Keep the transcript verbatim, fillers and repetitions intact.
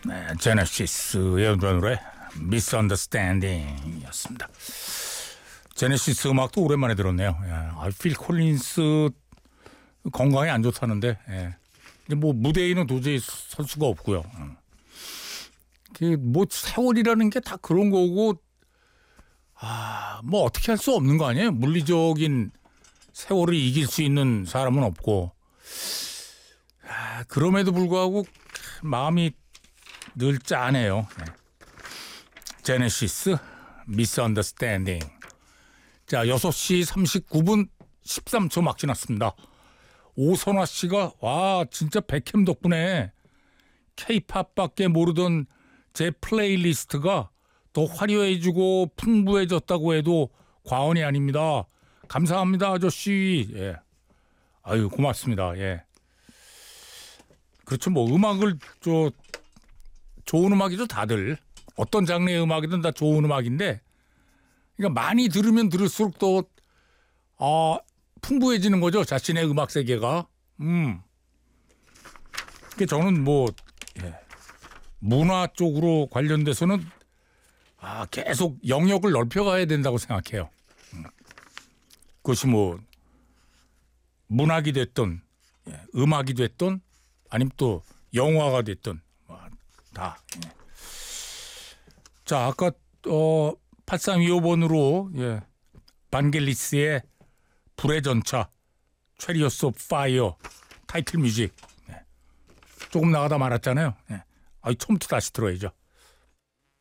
네, 제네시스의 노래 미스언더스탠딩이었습니다. 제네시스 음악도 오랜만에 들었네요. 예, 아, 필 콜린스 건강이 안 좋다는데 예. 뭐 무대에는 도저히 설 수가 없고요. 그 뭐 세월이라는 게 다 그런 거고 아, 뭐 어떻게 할 수 없는 거 아니에요? 물리적인 세월을 이길 수 있는 사람은 없고 아, 그럼에도 불구하고 마음이 늘 짠해요. 네. 제네시스 미스언더스탠딩. 자, 여섯 시 삼십구 분 십삼 초 막 지났습니다. 오선화 씨가 와 진짜 백햄 덕분에 K-팝밖에 모르던 제 플레이리스트가 더 화려해지고 풍부해졌다고 해도 과언이 아닙니다. 감사합니다 아저씨. 예. 아유 고맙습니다. 예. 그렇죠. 뭐 음악을 저 좋은 음악이죠. 다들 어떤 장르의 음악이든 다 좋은 음악인데 그러니까 많이 들으면 들을수록 또 아, 풍부해지는 거죠. 자신의 음악 세계가. 음. 그 저는 뭐 예. 문화 쪽으로 관련돼서는 아, 계속 영역을 넓혀가야 된다고 생각해요. 음. 그것이 뭐 문학이 됐든 예. 음악이 됐든 아니면 또 영화가 됐든 뭐 다. 예. 자, 아까 어, 팔삼이오 번으로 예. 반겔리스의 불의 전차 체리어스 오브 파이어 타이틀 뮤직 예. 조금 나가다 말았잖아요. 예. 아, 처음부터 다시 들어야죠.